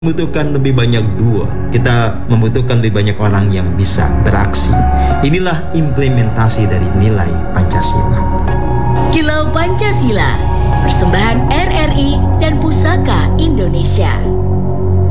membutuhkan lebih banyak duo. Kita membutuhkan lebih banyak orang yang bisa beraksi. Inilah implementasi dari nilai Pancasila. Kilau Pancasila, persembahan RRI dan Pusaka Indonesia.